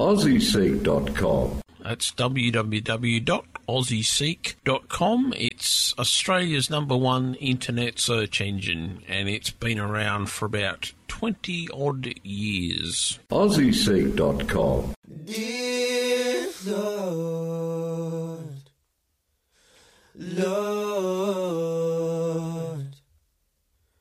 AussieSeek.com. That's www.aussieseek.com. It's Australia's #1 internet search engine, and it's been around for about 20-odd years. AussieSeek.com. Dear Lord, Lord.